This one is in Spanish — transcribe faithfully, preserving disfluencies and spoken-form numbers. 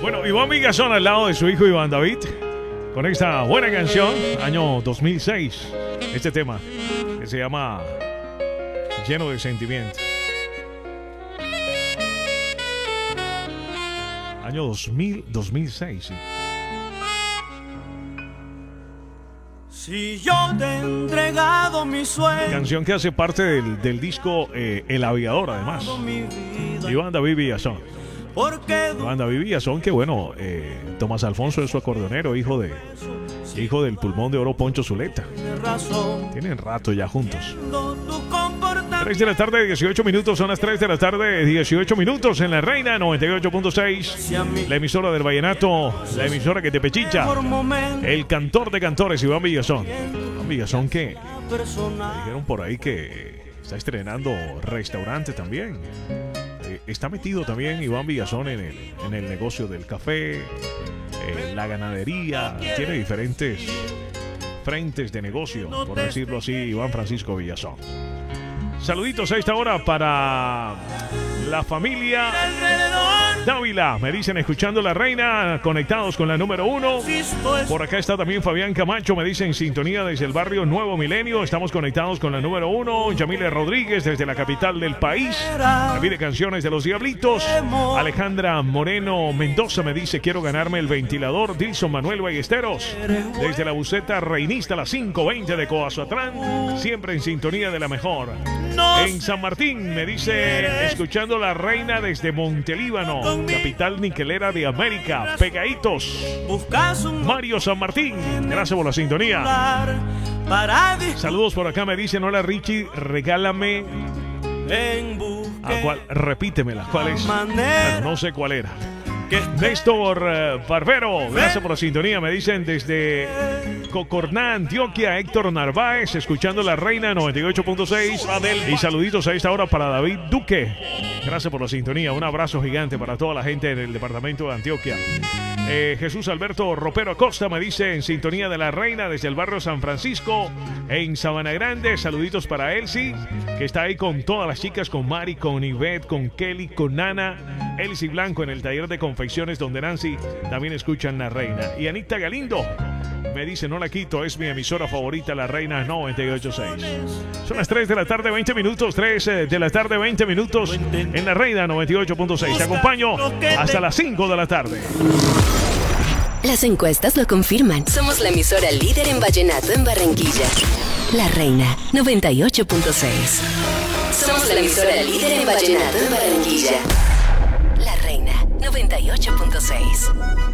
Bueno, Iván Villazón al lado de su hijo Iván David con esta buena canción, año dos mil seis. Este tema que se llama Lleno de Sentimiento. Año dos mil, dos mil seis, sí. Si yo te he entregado mi sueño. Canción que hace parte del, del disco eh, El Aviador, además. Iván David Villazón. Iván David Villazón, que bueno, eh, Tomás Alfonso es su acordeonero, hijo de hijo del pulmón de oro Poncho Zuleta. Tienen rato ya juntos. tres de la tarde, dieciocho minutos, son las tres de la tarde, dieciocho minutos en La Reina noventa y ocho punto seis, la emisora del vallenato, la emisora que te pechicha, el cantor de cantores, Iván Villazón. Iván Villazón que me dijeron por ahí que está estrenando restaurante también. Eh, está metido también Iván Villazón en el, en el negocio del café, eh, la ganadería, tiene diferentes frentes de negocio, por decirlo así, Iván Francisco Villazón. Saluditos a esta hora para la familia Dávila. Me dicen escuchando La Reina, conectados con la número uno. Por acá está también Fabián Camacho, me dicen sintonía desde el barrio Nuevo Milenio. Estamos conectados con la número uno. Yamile Rodríguez desde la capital del país. Me pide canciones de Los Diablitos. Alejandra Moreno Mendoza me dice quiero ganarme el ventilador. Dilson Manuel Ballesteros desde la buceta Reinista, las cinco veinte de Coazatlán. Siempre en sintonía de la mejor. En San Martín me dice escuchando La Reina desde Montelíbano, capital niquelera de América, pegaditos. Mario San Martín, gracias por la sintonía. Saludos por acá, me dicen hola Richie, regálame. ¿A cuál? Repítemela, ¿cuál es? Bueno, no sé cuál era. Néstor uh, Barbero, gracias por la sintonía, me dicen desde Cocorná, Antioquia, Héctor Narváez, escuchando La Reina noventa y ocho punto seis. Y saluditos a esta hora para David Duque, gracias por la sintonía, un abrazo gigante para toda la gente del departamento de Antioquia. eh, Jesús Alberto Ropero Acosta me dice en sintonía de La Reina desde el barrio San Francisco en Sabana Grande. Saluditos para Elsie, que está ahí con todas las chicas, con Mari, con Ivette, con Kelly, con Nana. Elsie Blanco en el taller de confecciones donde Nancy también escuchan La Reina. Y Anita Galindo me dice no la quito, es mi emisora favorita, La Reina noventa y ocho punto seis. Son las tres de la tarde, veinte minutos, tres de la tarde, veinte minutos en La Reina noventa y ocho punto seis. Te acompaño hasta las cinco de la tarde. Las encuestas lo confirman. Somos la emisora líder en vallenato en Barranquilla. La Reina noventa y ocho punto seis. Somos la emisora líder en vallenato en Barranquilla. La Reina noventa y ocho punto seis.